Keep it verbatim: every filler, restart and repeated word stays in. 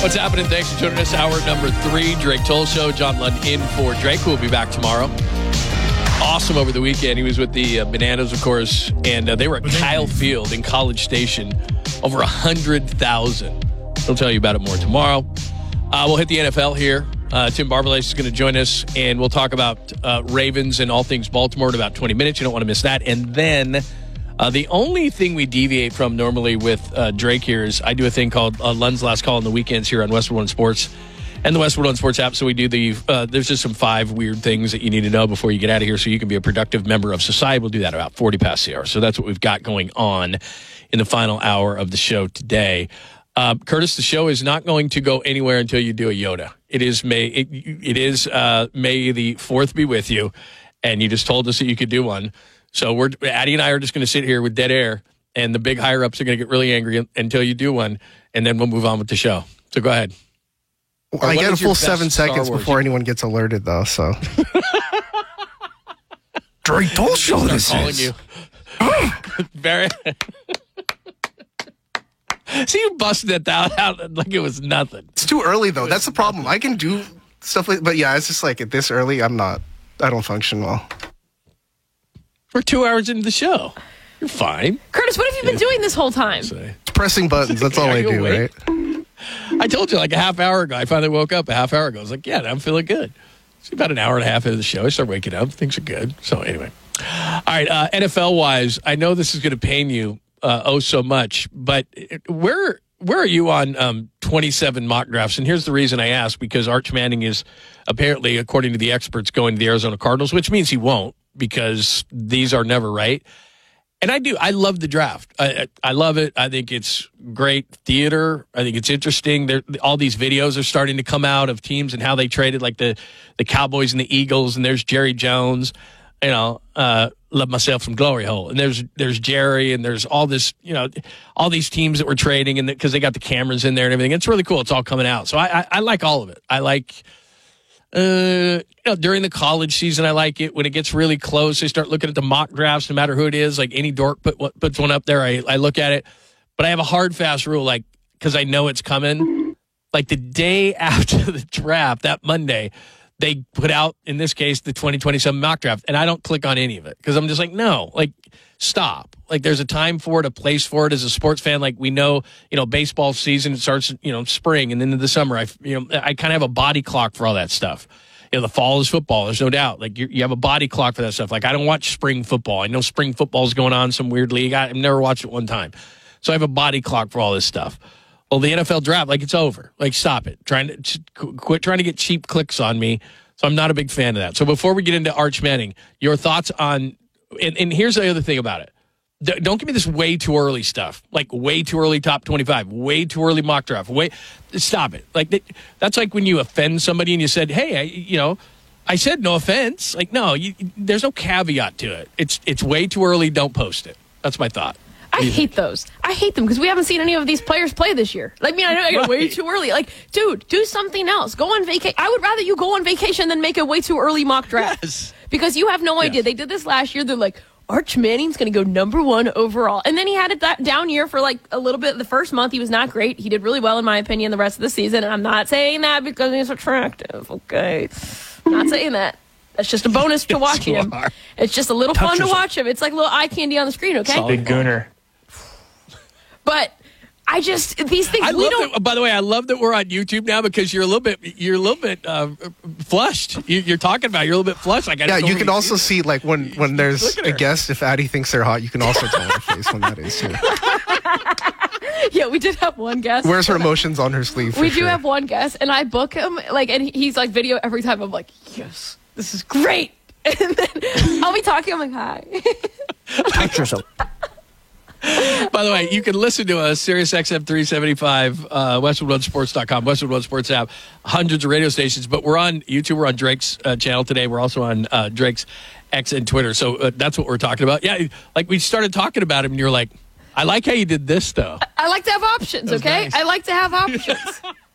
What's happening? Thanks for joining us. Hour number three, Drake Toll Show. John Lund in for Drake, who will be back tomorrow. Awesome over the weekend. He was with the uh, Bananas, of course, and uh, they were at Kyle Field in College Station. Over one hundred thousand. We'll tell you about it more tomorrow. Uh, we'll hit the N F L here. Uh, Tim Barberlace is going to join us, and we'll talk about uh, Ravens and all things Baltimore in about twenty minutes. You don't want to miss that. And then uh, the only thing we deviate from normally with uh, Drake here is I do a thing called uh, Lund's Last Call on the weekends here on Westwood One Sports and the Westwood One Sports app. So we do the, uh, there's just some five weird things that you need to know before you get out of here so you can be a productive member of society. We'll do that about forty past the hour. So that's what we've got going on in the final hour of the show today. Uh, Curtis, the show is not going to go anywhere until you do a Yoda. It is May. It, it is uh, May the fourth be with you, and you just told us that you could do one. So we're Addie and I are just going to sit here with dead air, and the big higher ups are going to get really angry until you do one, and then we'll move on with the show. So go ahead. Well, I get a full seven seconds before anyone gets alerted, though. So Drake Toll Show. This calling is. you. Very. See, you busted that out like it was nothing. It's too early, though. That's the problem. I can do stuff like, but yeah, it's just like at this early, I'm not. I don't function well. We're two hours into the show. You're fine. Curtis, what have you been doing this whole time? Pressing buttons. That's all I do, awake? right? I told you like a half hour ago. I finally woke up a half hour ago. I was like, yeah, I'm feeling good. It's about an hour and a half into the show. I start waking up. Things are good. So anyway. All right, uh, N F L-wise, I know this is going to pain you uh, oh so much, but where where are you on um, twenty-seven mock drafts? And here's the reason I ask, because Arch Manning is apparently, according to the experts, going to the Arizona Cardinals, which means he won't because these are never right. And I do. I love the draft. I, I love it. I think it's great theater. I think it's interesting. There, all these videos are starting to come out of teams and how they traded, like the, the Cowboys and the Eagles. And there's Jerry Jones. You know, uh, love myself some glory hole. And there's there's Jerry, and there's all this, you know, all these teams that were trading, and because they got the cameras in there and everything. It's really cool. It's all coming out. So I, I, I like all of it. I like. Uh, you know, during the college season, I like it when it gets really close. They start looking at the mock drafts, no matter who it is. Like any dork put puts one up there, I, I look at it. But I have a hard, fast rule, like because I know it's coming. Like the day after the draft, that Monday, they put out, in this case, the twenty twenty-seven mock draft, and I don't click on any of it because I'm just like, no, like stop. Like there's a time for it, a place for it. As a sports fan, like we know, you know, baseball season starts, you know, spring and then into the summer. I, you know, I kind of have a body clock for all that stuff. You know, the fall is football. There's no doubt. Like you, you have a body clock for that stuff. Like I don't watch spring football. I know spring football is going on in some weird league. I've never watched it one time, so I have a body clock for all this stuff. Well, the N F L draft, like it's over. Like stop it. Trying to quit trying to get cheap clicks on me. So I'm not a big fan of that. So before we get into Arch Manning, your thoughts on, and, and here's the other thing about it. Don't give me this way too early stuff. Like way too early top twenty-five, way too early mock draft. Way, stop it. Like that's like when you offend somebody and you said, hey, I, you know, I said no offense. Like, no, you, there's no caveat to it. It's it's way too early. Don't post it. That's my thought. I hate those. I hate them because we haven't seen any of these players play this year. Like, I mean, I know I got Right. way too early. Like, dude, do something else. Go on vacation. I would rather you go on vacation than make a way too early mock draft. Yes. Because you have no idea. Yes. They did this last year. They're like, Arch Manning's going to go number one overall. And then he had a that down year for like a little bit. The first month, he was not great. He did really well, in my opinion, the rest of the season. And I'm not saying that because he's attractive, okay? I'm not saying that. That's just a bonus to Yes, watching you him. are. It's just a little Touch fun to yourself. watch him. It's like a little eye candy on the screen, okay? Solid. Big gooner. But I just, these things, I we love don't. that, by the way, I love that we're on YouTube now because you're a little bit, you're a little bit uh, flushed. You, you're talking about you're a little bit flushed. Like I Yeah, don't you can really also see like when when there's Look at a her. guest. If Addie thinks they're hot, you can also tell her face when that is too. Yeah, we did have one guest. Wears her emotions on her sleeve. For we do sure. have one guest, and I book him, like, and he's like video every time. I'm like, yes, this is great. And then I'll be talking, I'm like, hi. Touch yourself. By the way, you can listen to us, Sirius X M three seventy-five, uh, Westwood One Sports dot com, Westwood One Sports app, hundreds of radio stations. But we're on YouTube. We're on Drake's uh, channel today. We're also on uh, Drake's X and Twitter. So uh, that's what we're talking about. Yeah, like we started talking about him, and you're like, I like how you did this, though. I like to have options, That was okay? nice. I like to have options.